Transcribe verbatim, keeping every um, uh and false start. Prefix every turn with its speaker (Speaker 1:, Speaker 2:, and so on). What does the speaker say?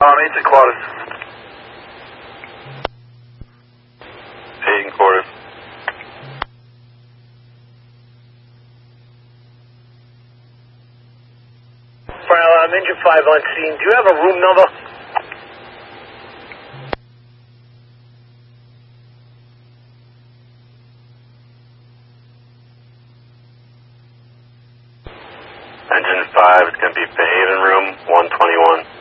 Speaker 1: Um, eight and quarters. Eight and quarters.
Speaker 2: File, I'm engine five on scene. Do you have a room number?
Speaker 1: Engine five, it's going to be Behaven Room one twenty-one.